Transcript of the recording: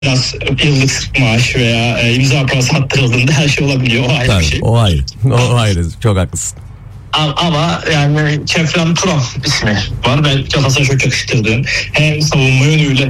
biraz yıllık maaş veya imza parası attırıldığında her şey olabiliyor. O ayrı Tabii, bir şey. o ayrı. O ayrı. Çok haklısın. Ama yani Kefren Turan ismi var. Ben kafasına çok yakıştırdığım, hem savunma yönüyle